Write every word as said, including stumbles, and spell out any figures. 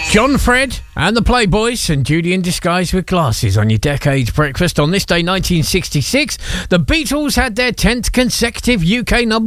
John Fred and the Playboys and Judy in Disguise with Glasses on your Decades Breakfast. On this day, nineteen sixty-six, the Beatles had their tenth consecutive U K number